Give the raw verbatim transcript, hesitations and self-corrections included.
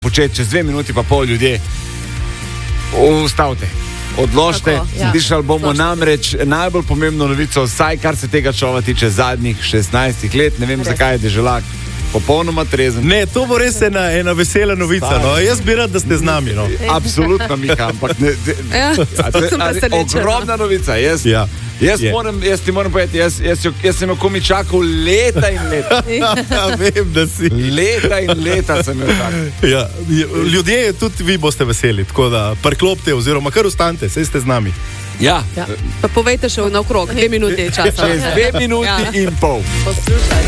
početi, čez dve minuti pa pol ljudje. Ustavite. Odložite, ja. Slišali bomo namreč najbolj pomembno novico, vsaj kar se tega čova tiče zadnjih šestnajst let. Ne vem, res. Zakaj je Deželak popolnoma trezen. Ne, to bo res ena, ena vesela novica. No. Jaz bi rad, da ste z nami. No. Absolutno, Mika, ampak ne, de, ja, a, de, a, de, ogromna novica. Jaz, ja. jaz, moram, jaz ti moram povedati, jaz, jaz, jaz sem jo komi čakal leta in leta. Ja, vem, da si. Leta in leta sem jo čakal. Ja, ljudje, tudi vi boste veseli, tako da preklopite oziroma kar ostanite, saj ste z nami. Ja. Ja. Pa povejte še naokrog, dve minuti časa. Čez dve minuti ja. in pol. Poslušaj.